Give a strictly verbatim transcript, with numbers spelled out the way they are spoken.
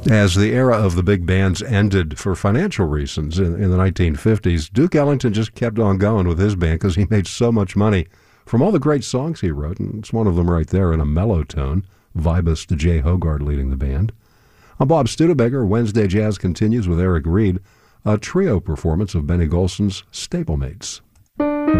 As the era of the big bands ended for financial reasons in, in the nineteen fifties, Duke Ellington just kept on going with his band because he made so much money from all the great songs he wrote, and it's one of them right there in a mellow tone, vibus to Jay Hogarth leading the band. I'm Bob Studebaker. Wednesday Jazz continues with Eric Reed, a trio performance of Benny Golson's Stablemates.